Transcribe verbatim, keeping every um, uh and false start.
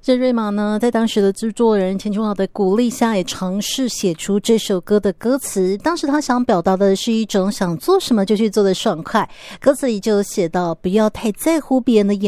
这瑞玛呢，在当时的制作人钱琼老的鼓励下，也尝试写出这首歌的歌词。当时他想表达的是一种想做什么就去做的爽快，歌词里就写到不要太在乎别人的眼